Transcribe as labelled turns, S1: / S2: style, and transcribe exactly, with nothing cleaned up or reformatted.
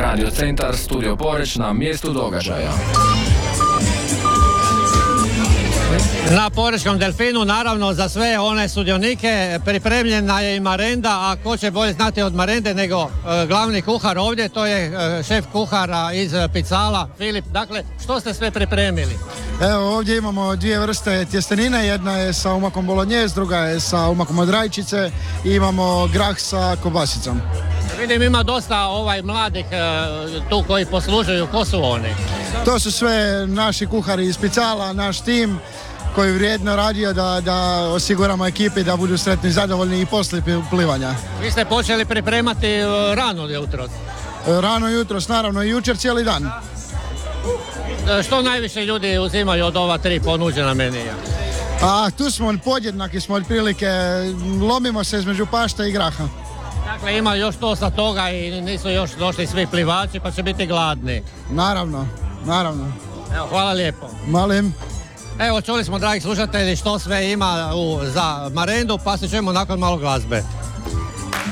S1: Radio Centar, Studio Poreć na mjestu događaja.
S2: Na Porečkom Delfinu, naravno, za sve one sudionike pripremljena je i marenda, a ko će bolje znati od marende nego e, glavni kuhar ovdje, to je e, šef kuhara iz Picala, Filip. Dakle, što ste sve pripremili?
S3: Evo, ovdje imamo dvije vrste tjestenine, jedna je sa umakom bolognese, druga je sa umakom od rajčice i imamo grah sa kobasicom.
S2: Vidim, ima dosta ovaj mladih e, tu koji poslužuju. Ko su oni?
S3: To su sve naši kuhari iz Picala, naš tim koji vrijedno radio da, da osiguramo ekipi da budu sretni i zadovoljni i poslije plivanja.
S2: Vi ste počeli pripremati e, rano jutros.
S3: Rano jutros, naravno, i jučer cijeli dan.
S2: E, što najviše ljudi uzimaju od ova tri ponuđena menija?
S3: A tu smo podjednaki, smo otprilike, lomimo se između pašta i graha.
S2: Dakle, ima još dosta toga i nisu još došli svi plivači, pa će biti gladni.
S3: Naravno, naravno.
S2: Evo, hvala lijepo.
S3: Molim.
S2: Evo, čuli smo, dragi slušatelji, što sve ima u, za marendu, pa se čujemo nakon malo glazbe.